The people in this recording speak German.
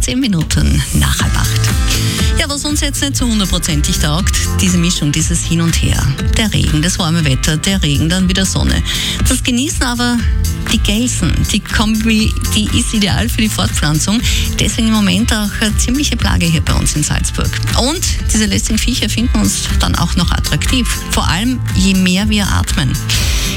10 Minuten nach 7:30. Ja, was uns jetzt nicht so hundertprozentig taugt, diese Mischung, dieses Hin und Her. Der Regen, das warme Wetter, der Regen, dann wieder Sonne. Das genießen aber die Gelsen. Die Kombi, die ist ideal für die Fortpflanzung. Deswegen im Moment auch eine ziemliche Plage hier bei uns in Salzburg. Und diese lästigen Viecher finden uns dann auch noch attraktiv. Vor allem, je mehr wir atmen.